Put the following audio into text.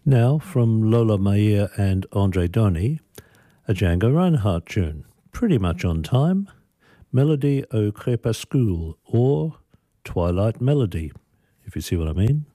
Now, from Lola Meyer and Andre Doni, a Django Reinhardt tune, pretty much on time, Melody au Crépuscule, or Twilight Melody, if you see what I mean.